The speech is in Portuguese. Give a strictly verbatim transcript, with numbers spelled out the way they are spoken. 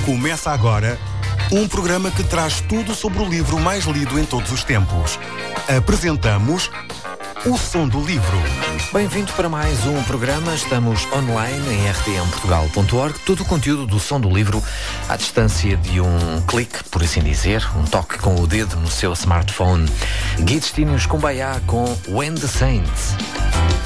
Começa agora um programa que traz tudo sobre o livro mais lido em todos os tempos. Apresentamos O Som do Livro. Bem-vindo para mais um programa. Estamos online em r t m portugal ponto org. Todo o conteúdo do Som do Livro à distância de um clique, por assim dizer, um toque com o dedo no seu smartphone. Guides Tínios Kumbaya com When the Saints.